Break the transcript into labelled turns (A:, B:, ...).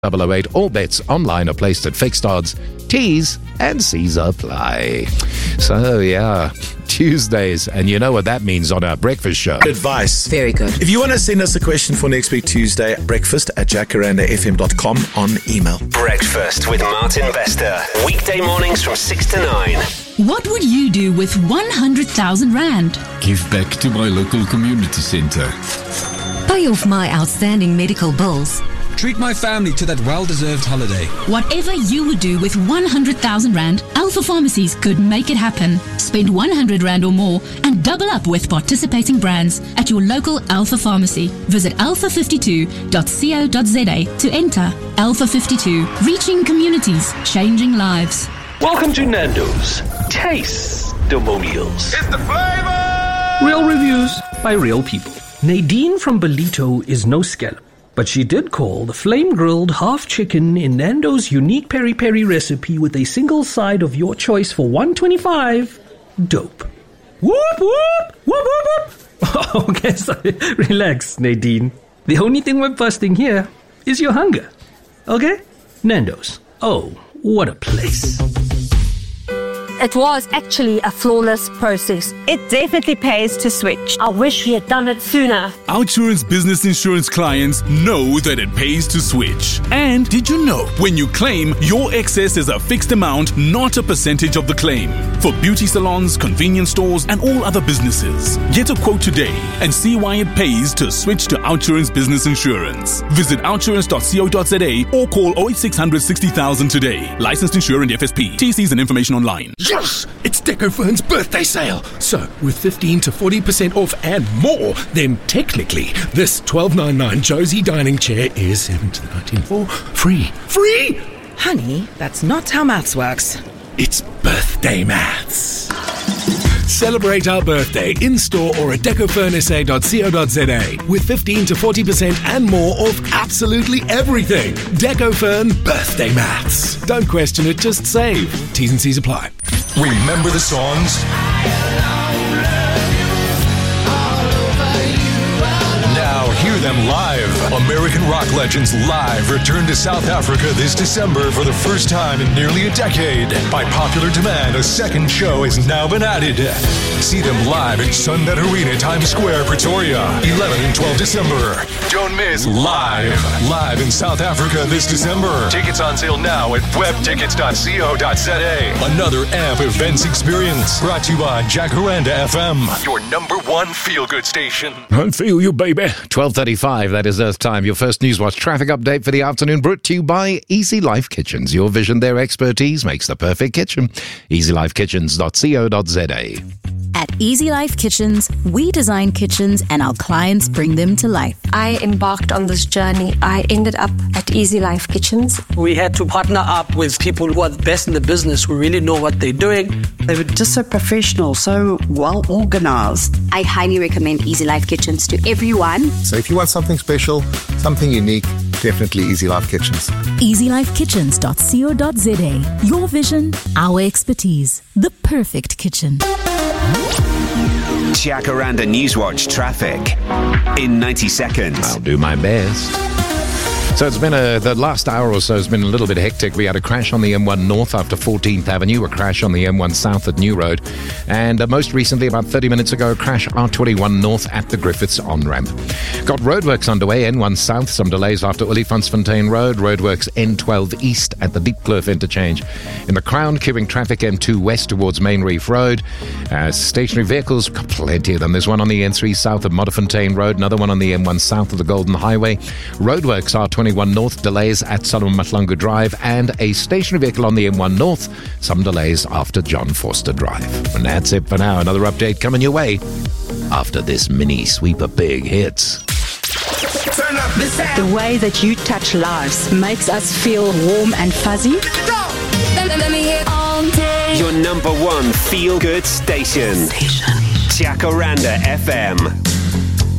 A: 008. All bets online are placed at fixed odds. T's and C's apply. So, yeah, Tuesdays, and you know what that means on our breakfast show.
B: Advice.
C: Very good.
B: If you want to send us a question for next week Tuesday, breakfast@jacarandafm.com on email.
D: Breakfast with Martin Bester. Weekday mornings from 6 to 9.
E: What would you do with 100,000 Rand?
F: Give back to my local community centre.
G: Pay off my outstanding medical bills.
H: Treat my family to that well-deserved holiday.
E: Whatever you would do with 100,000 Rand, Alpha Pharmacies could make it happen. Spend 100 Rand or more and double up with participating brands at your local Alpha Pharmacy. Visit alpha52.co.za to enter. Alpha 52, reaching communities, changing lives.
I: Welcome to Nando's Taste-Demonials.
J: It's the flavor!
K: Real reviews by real people. Nadine from Belito is no scallop, but she did call the flame-grilled half chicken in Nando's unique peri-peri recipe with a single side of your choice for $125 dope. Whoop, whoop, whoop, whoop, whoop. Okay, sorry. Relax, Nadine. The only thing we're busting here is your hunger. Okay? Nando's. Oh, what a place.
L: It was actually a flawless process.
M: It definitely pays to switch.
L: I wish we had done it sooner.
N: Outsurance Business Insurance clients know that it pays to switch. And did you know, when you claim, your excess is a fixed amount, not a percentage of the claim. For beauty salons, convenience stores, and all other businesses. Get a quote today and see why it pays to switch to Outsurance Business Insurance. Visit outsurance.co.za or call 08600 60,000 today. Licensed insurer and FSP. TCs and information online.
O: Yes! It's Decofern's birthday sale. So, with 15 to 40% off and more, then technically, this $12.99 Josie dining chair is $17.19 for free. Free!
C: Honey, that's not how maths works.
O: It's birthday maths. Celebrate our birthday in-store or at decofernsa.co.za with 15 to 40% and more off absolutely everything. Decofern birthday maths. Don't question it, just save. T's and C's apply.
J: Remember the songs? Now hear them live. American rock legends live return to South Africa this December for the first time in nearly a decade. By popular demand, a second show has now been added. See them live at Sunbet Arena, Times Square, Pretoria, 11 and 12 December. Don't miss Live in South Africa this December. Tickets on sale now at webtickets.co.za. Another AMP events experience brought to you by Jacaranda FM, your #1 feel-good station.
A: I feel you, baby. 12:35, that is Earth time. Your first Newswatch traffic update for the afternoon, brought to you by Easy Life Kitchens. Your vision, their expertise makes the perfect kitchen. EasyLifeKitchens.co.za.
P: At Easy Life Kitchens, we design kitchens and our clients bring them to life.
L: I embarked on this journey. I ended up at Easy Life Kitchens.
Q: We had to partner up with people who are the best in the business, who really know what they're doing.
C: They were just so professional, so well organized.
R: I highly recommend Easy Life Kitchens to everyone.
S: So if you want something special, something unique, definitely Easy Life Kitchens.
P: EasyLifeKitchens.co.za. Your vision, our expertise. The perfect kitchen.
D: Jacaranda Newswatch traffic in 90 seconds.
A: I'll do my best. So it's been the last hour or so has been a little bit hectic. We had a crash on the M1 North after 14th Avenue, a crash on the M1 South at New Road, and most recently, about 30 minutes ago, a crash R21 North at the Griffiths on-ramp. Got roadworks underway, N1 South, some delays after Olifantsfontein Road, roadworks N12 East at the Diepkloof interchange. In the Crown, queuing traffic M2 West towards Main Reef Road. Stationary vehicles, plenty of them. There's one on the N3 South of Modderfontein Road, another one on the M1 South of the Golden Highway. Roadworks R21 North, delays at Solomon Mahlangu Drive, and a stationary vehicle on the M1 North, some delays after John Forster Drive. And that's it for now. Another update coming your way after this mini sweep of big hits.
M: Turn up the sound. The way that you touch lives makes us feel warm and fuzzy.
D: Let me hear all day. Your #1 feel-good station. Jacaranda FM.